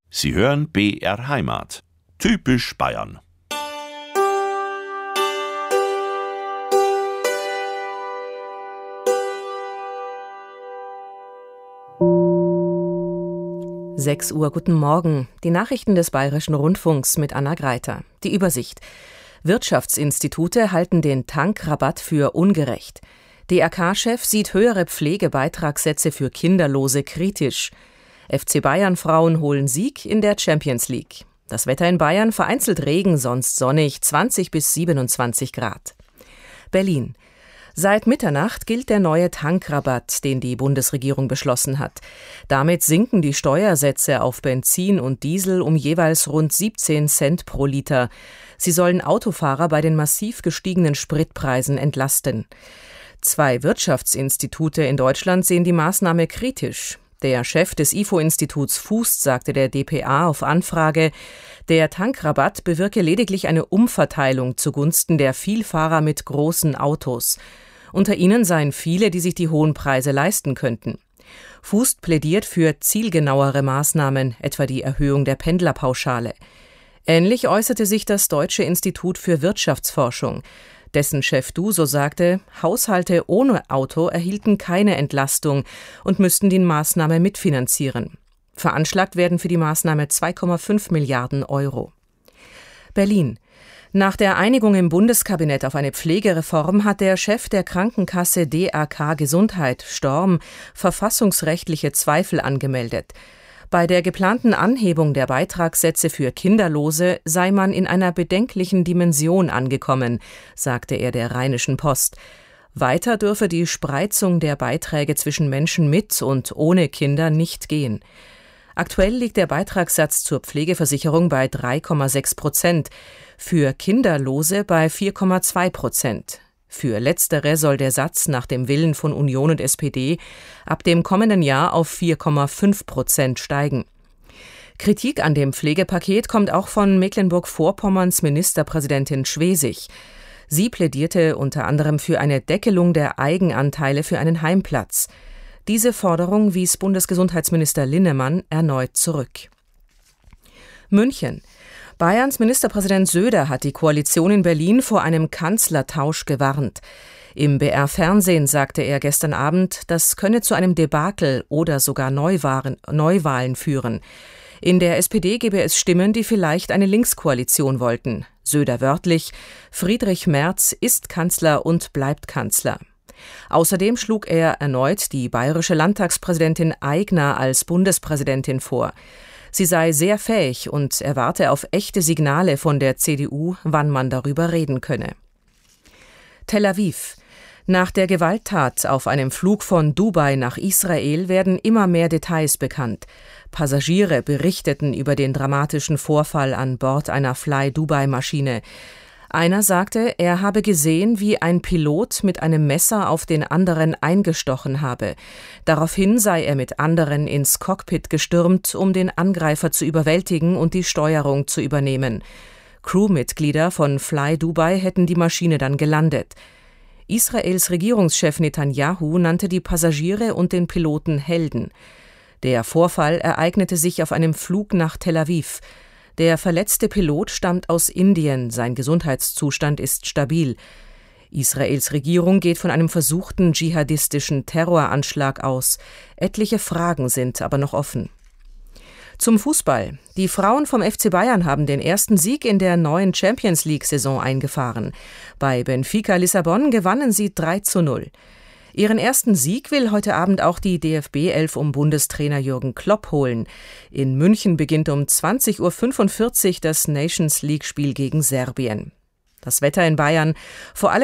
Sie hören BR Heimat. Typisch Bayern. Sechs Uhr, guten Morgen. Die Nachrichten des Bayerischen Rundfunks mit Anna Greiter. Die Übersicht. Wirtschaftsinstitute halten den Tankrabatt für ungerecht. DRK-Chef sieht höhere Pflegebeitragssätze für Kinderlose kritisch. FC Bayern-Frauen holen Sieg in der Champions League. Das Wetter in Bayern: vereinzelt Regen, sonst sonnig, 20 bis 27 Grad. Berlin. Seit Mitternacht gilt der neue Tankrabatt, den die Bundesregierung beschlossen hat. Damit sinken die Steuersätze auf Benzin und Diesel um jeweils rund 17 Cent pro Liter. Sie sollen Autofahrer bei den massiv gestiegenen Spritpreisen entlasten. 2 Wirtschaftsinstitute in Deutschland sehen die Maßnahme kritisch. Der Chef des IFO-Instituts Fußt sagte der dpa auf Anfrage, der Tankrabatt bewirke lediglich eine Umverteilung zugunsten der Vielfahrer mit großen Autos. Unter ihnen seien viele, die sich die hohen Preise leisten könnten. Fußt plädiert für zielgenauere Maßnahmen, etwa die Erhöhung der Pendlerpauschale. Ähnlich äußerte sich das Deutsche Institut für Wirtschaftsforschung. Dessen Chef Duso sagte, Haushalte ohne Auto erhielten keine Entlastung und müssten die Maßnahme mitfinanzieren. Veranschlagt werden für die Maßnahme 2,5 Milliarden Euro. Berlin. Nach der Einigung im Bundeskabinett auf eine Pflegereform hat der Chef der Krankenkasse DRK Gesundheit, Storm, verfassungsrechtliche Zweifel angemeldet. Bei der geplanten Anhebung der Beitragssätze für Kinderlose sei man in einer bedenklichen Dimension angekommen, sagte er der Rheinischen Post. Weiter dürfe die Spreizung der Beiträge zwischen Menschen mit und ohne Kinder nicht gehen. Aktuell liegt der Beitragssatz zur Pflegeversicherung bei 3,6%, für Kinderlose bei 4,2%. Für Letztere soll der Satz nach dem Willen von Union und SPD ab dem kommenden Jahr auf 4,5% steigen. Kritik an dem Pflegepaket kommt auch von Mecklenburg-Vorpommerns Ministerpräsidentin Schwesig. Sie plädierte unter anderem für eine Deckelung der Eigenanteile für einen Heimplatz. Diese Forderung wies Bundesgesundheitsminister Linnemann erneut zurück. München. Bayerns Ministerpräsident Söder hat die Koalition in Berlin vor einem Kanzlertausch gewarnt. Im BR-Fernsehen sagte er gestern Abend, das könne zu einem Debakel oder sogar Neuwahlen führen. In der SPD gebe es Stimmen, die vielleicht eine Linkskoalition wollten. Söder wörtlich: Friedrich Merz ist Kanzler und bleibt Kanzler. Außerdem schlug er erneut die bayerische Landtagspräsidentin Aigner als Bundespräsidentin vor. Sie sei sehr fähig und erwarte auf echte Signale von der CDU, wann man darüber reden könne. Tel Aviv. Nach der Gewalttat auf einem Flug von Dubai nach Israel werden immer mehr Details bekannt. Passagiere berichteten über den dramatischen Vorfall an Bord einer Fly-Dubai-Maschine. Einer sagte, er habe gesehen, wie ein Pilot mit einem Messer auf den anderen eingestochen habe. Daraufhin sei er mit anderen ins Cockpit gestürmt, um den Angreifer zu überwältigen und die Steuerung zu übernehmen. Crewmitglieder von Fly Dubai hätten die Maschine dann gelandet. Israels Regierungschef Netanyahu nannte die Passagiere und den Piloten Helden. Der Vorfall ereignete sich auf einem Flug nach Tel Aviv. Der verletzte Pilot stammt aus Indien, sein Gesundheitszustand ist stabil. Israels Regierung geht von einem versuchten dschihadistischen Terroranschlag aus. Etliche Fragen sind aber noch offen. Zum Fußball. Die Frauen vom FC Bayern haben den ersten Sieg in der neuen Champions-League-Saison eingefahren. Bei Benfica Lissabon gewannen sie 3:0. Ihren ersten Sieg will heute Abend auch die DFB-Elf um Bundestrainer Jürgen Klopp holen. In München beginnt um 20:45 Uhr das Nations-League-Spiel gegen Serbien. Das Wetter in Bayern: vor allem